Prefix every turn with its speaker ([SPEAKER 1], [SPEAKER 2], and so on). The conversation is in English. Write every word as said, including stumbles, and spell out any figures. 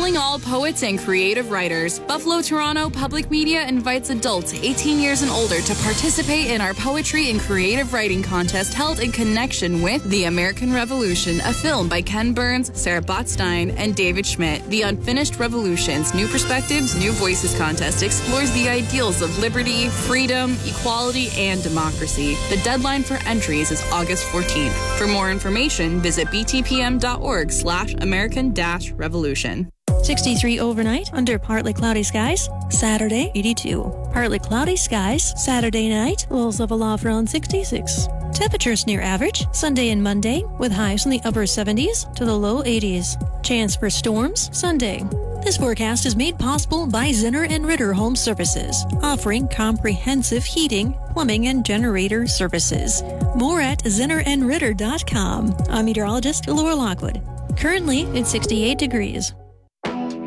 [SPEAKER 1] Calling all poets and creative writers, Buffalo Toronto Public Media invites adults eighteen years and older to participate in our poetry and creative writing contest held in connection with The American Revolution, a film by Ken Burns, Sarah Botstein, and David Schmidt. The Unfinished Revolutions, New Perspectives, New Voices contest explores the ideals of liberty, freedom, equality, and democracy. The deadline for entries is August fourteenth. For more information, visit btpm.org slash American dash revolution.
[SPEAKER 2] sixty-three overnight under partly cloudy skies. Saturday, eighty-two. Partly cloudy skies. Saturday night, lows level off around sixty-six. Temperatures near average Sunday and Monday, with highs in the upper seventies to the low eighties. Chance for storms Sunday. This forecast is made possible by Zinner and Ritter Home Services, offering comprehensive heating, plumbing, and generator services. More at zinner and ritter dot com. I'm meteorologist Laura Lockwood. Currently, it's sixty-eight degrees.